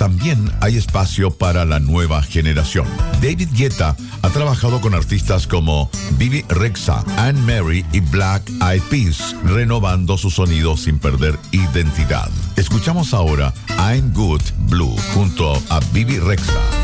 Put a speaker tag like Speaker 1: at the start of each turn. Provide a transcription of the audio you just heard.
Speaker 1: también hay espacio para la nueva generación. David Guetta ha trabajado con artistas como Bibi Rexha, Anne Mary y Black Eyed Peas, renovando su sonido sin perder identidad. Escuchamos ahora I'm Good Blue junto a Bibi Rexha.